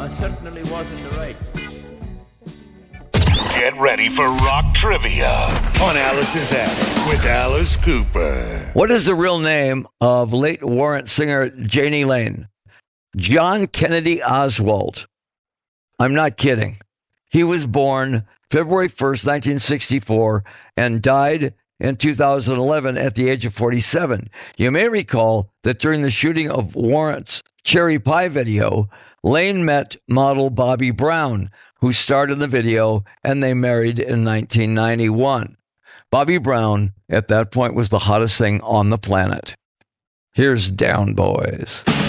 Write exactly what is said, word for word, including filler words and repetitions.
I certainly was in the right. Get ready for rock trivia on Alice's Attic with Alice Cooper. What is the real name of late Warrant singer Jani Lane? John Kennedy Oswald. I'm not kidding. He was born February first, nineteen sixty-four, and died in two thousand eleven at the age of forty-seven. You may recall that during the shooting of Warrant's Cherry Pie video, Lane met model Bobby Brown, who starred in the video, and they married in nineteen ninety-one. Bobby Brown, at that point, was the hottest thing on the planet. Here's Down Boys.